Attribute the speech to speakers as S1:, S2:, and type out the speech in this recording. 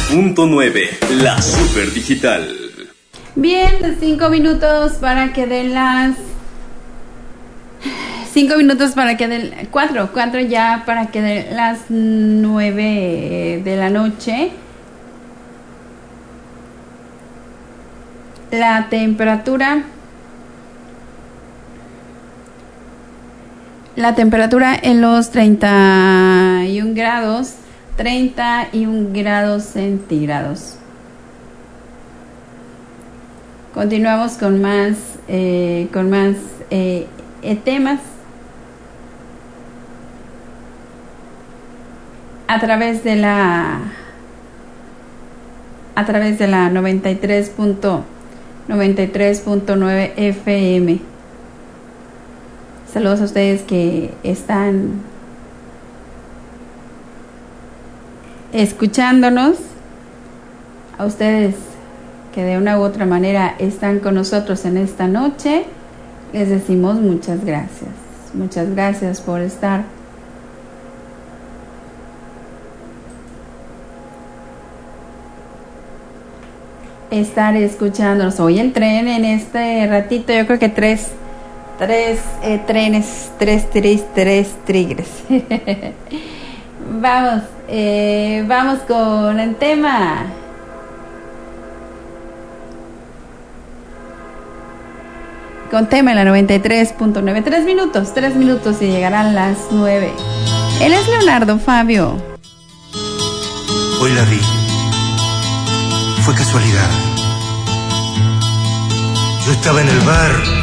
S1: 93.9, la super digital.
S2: Bien, 5 minutos para que den las... 5 minutos para que den... 4 ya para que den las 9 de la noche. La temperatura en los 31 grados centígrados. Continuamos con más temas a través de la 93.9 FM. Saludos a ustedes que están escuchándonos, a ustedes que de una u otra manera están con nosotros en esta noche. Les decimos muchas gracias por estar escuchándonos. Hoy el tren en este ratito, yo creo que tres tigres. Vamos con el tema. Con tema en la 93.9. 3 minutos y llegarán las 9. Él es Leonardo Fabio.
S3: Hoy la vi. Fue casualidad. Yo estaba en el bar